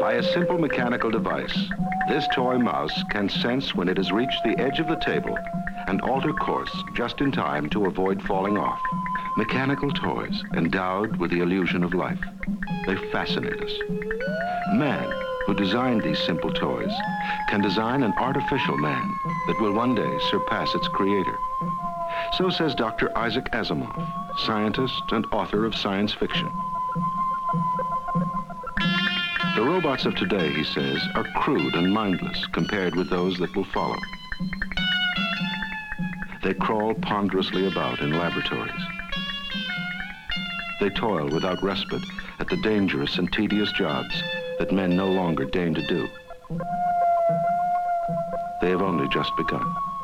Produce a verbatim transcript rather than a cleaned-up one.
By a simple mechanical device, this toy mouse can sense when it has reached the edge of the table and alter course just in time to avoid falling off. Mechanical toys endowed with the illusion of life. They fascinate us. Man, who designed these simple toys, can design an artificial man that will one day surpass its creator. So says Doctor Isaac Asimov, scientist and author of science fiction. The robots of today, he says, are crude and mindless compared with those that will follow. They crawl ponderously about in laboratories. They toil without respite at the dangerous and tedious jobs that men no longer deign to do. They have only just begun.